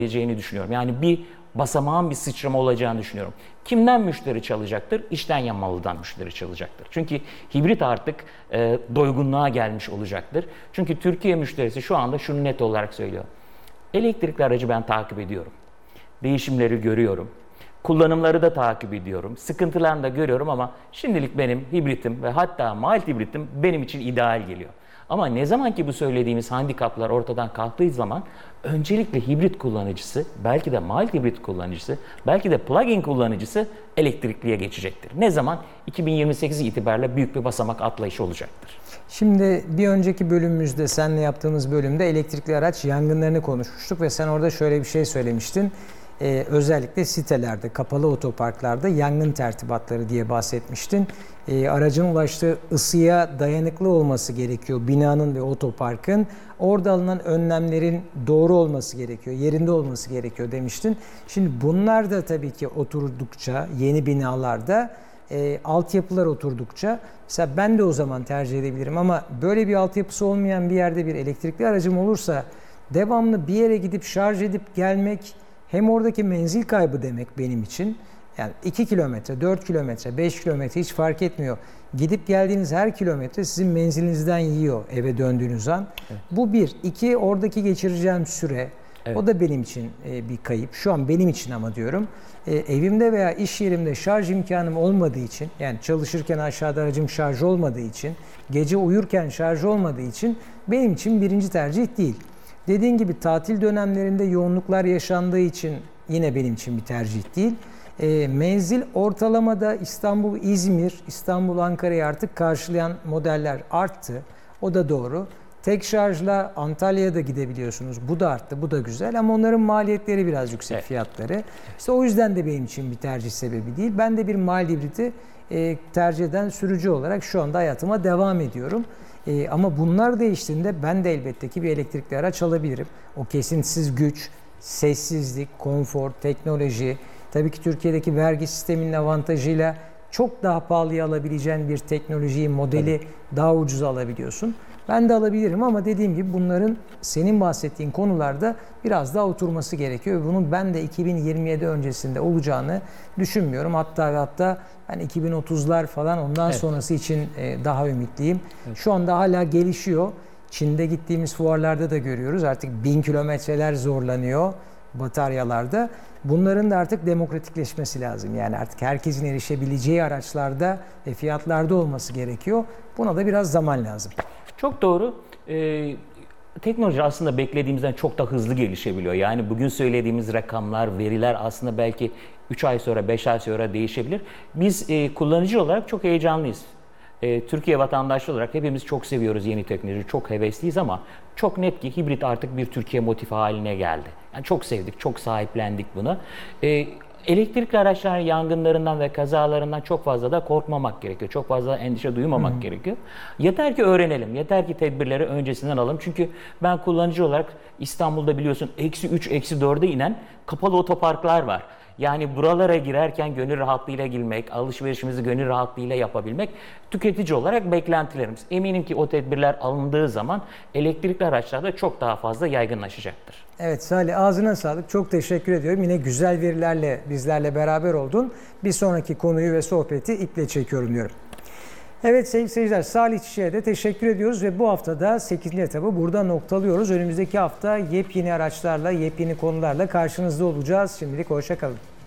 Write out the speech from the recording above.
geleceğini düşünüyorum. Yani bir basamağın bir sıçrama olacağını düşünüyorum. Kimden müşteri çalacaktır? İçten yanmalıdan müşteri çalacaktır. Çünkü hibrit artık doygunluğa gelmiş olacaktır. Çünkü Türkiye müşterisi şu anda şunu net olarak söylüyor. Elektrikli aracı ben takip ediyorum. Değişimleri görüyorum. Kullanımları da takip ediyorum. Sıkıntılarını da görüyorum ama şimdilik benim hibritim ve hatta mild hibritim benim için ideal geliyor. Ama ne zaman ki bu söylediğimiz handikaplar ortadan kalktığı zaman öncelikle hibrit kullanıcısı, belki de mild hibrit kullanıcısı, belki de plug-in kullanıcısı elektrikliye geçecektir. Ne zaman? 2028 itibariyle büyük bir basamak atlayışı olacaktır. Şimdi bir önceki bölümümüzde, seninle yaptığımız bölümde elektrikli araç yangınlarını konuşmuştuk ve sen orada şöyle bir şey söylemiştin. Özellikle sitelerde, kapalı otoparklarda yangın tertibatları diye bahsetmiştin. Aracın ulaştığı ısıya dayanıklı olması gerekiyor binanın ve otoparkın. Orada alınan önlemlerin doğru olması gerekiyor, yerinde olması gerekiyor demiştin. Şimdi bunlar da tabii ki oturdukça, yeni binalarda, altyapılar oturdukça, mesela ben de o zaman tercih edebilirim ama böyle bir altyapısı olmayan bir yerde bir elektrikli aracım olursa devamlı bir yere gidip şarj edip gelmek hem oradaki menzil kaybı demek benim için. Yani 2 kilometre, 4 kilometre, 5 kilometre hiç fark etmiyor. Gidip geldiğiniz her kilometre sizin menzilinizden yiyor eve döndüğünüz an. Evet. Bu bir. İki, oradaki geçireceğim süre. Evet. O da benim için bir kayıp. Şu an benim için ama diyorum. Evimde veya iş yerimde şarj imkanım olmadığı için, yani çalışırken aşağıda aracım şarj olmadığı için, gece uyurken şarj olmadığı için benim için birinci tercih değil. Dediğin gibi tatil dönemlerinde yoğunluklar yaşandığı için yine benim için bir tercih değil. Menzil ortalamada İstanbul-İzmir, İstanbul-Ankara'yı artık karşılayan modeller arttı. O da doğru. Tek şarjla Antalya'ya da gidebiliyorsunuz. Bu da arttı, bu da güzel ama onların maliyetleri biraz yüksek, evet, fiyatları. İşte o yüzden de benim için bir tercih sebebi değil. Ben de bir mild hibriti tercih eden sürücü olarak şu anda hayatıma devam ediyorum. Ama bunlar değiştiğinde ben de elbette ki bir elektrikli araç alabilirim. O kesintisiz güç, sessizlik, konfor, teknoloji, tabii ki Türkiye'deki vergi sisteminin avantajıyla çok daha pahalıya alabileceğin bir teknolojiyi, modeli, evet, daha ucuza alabiliyorsun. Ben de alabilirim ama dediğim gibi bunların senin bahsettiğin konularda biraz daha oturması gerekiyor. Bunun ben de 2027 öncesinde olacağını düşünmüyorum. Hatta ben 2030'lar falan ondan, evet, sonrası için daha ümitliyim. Evet. Şu anda hala gelişiyor. Çin'de gittiğimiz fuarlarda da görüyoruz. Artık 1000 kilometreler zorlanıyor bataryalarda. Bunların da artık demokratikleşmesi lazım. Yani artık herkesin erişebileceği araçlarda ve fiyatlarda olması gerekiyor. Buna da biraz zaman lazım. Çok doğru. Teknoloji aslında beklediğimizden çok da hızlı gelişebiliyor. Yani bugün söylediğimiz rakamlar, veriler aslında belki 3 ay sonra, 5 ay sonra değişebilir. Biz kullanıcı olarak çok heyecanlıyız. Türkiye vatandaşı olarak hepimiz çok seviyoruz yeni teknoloji, çok hevesliyiz ama çok net ki hibrit artık bir Türkiye motifi haline geldi. Yani çok sevdik, çok sahiplendik bunu. Elektrikli araçlar yangınlarından ve kazalarından çok fazla da korkmamak gerekiyor. Çok fazla endişe duymamak gerekiyor. Yeter ki öğrenelim, yeter ki tedbirleri öncesinden alalım. Çünkü ben kullanıcı olarak İstanbul'da biliyorsun -3, -4'e inen kapalı otoparklar var. Yani buralara girerken gönül rahatlığıyla girmek, alışverişimizi gönül rahatlığıyla yapabilmek tüketici olarak beklentilerimiz. Eminim ki o tedbirler alındığı zaman elektrikli araçlar da çok daha fazla yaygınlaşacaktır. Evet Salih, ağzına sağlık. Çok teşekkür ediyorum. Yine güzel verilerle bizlerle beraber oldun. Bir sonraki konuyu ve sohbeti iple çekiyorum diyorum. Evet sevgili seyirciler, Salih Çiçek'e de teşekkür ediyoruz ve bu haftada 8. etabı burada noktalıyoruz. Önümüzdeki hafta yepyeni araçlarla, yepyeni konularla karşınızda olacağız. Şimdilik hoşça kalın.